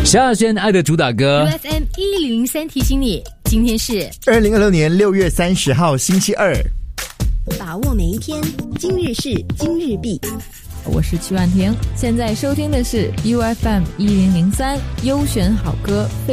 夏轩爱的主打歌 UFM 1003提醒你，今天是 2026年6月30号星期二。 把握每一天，今日事今日毕。 我是曲婉婷，现在收听的是 UFM 1003优选好歌。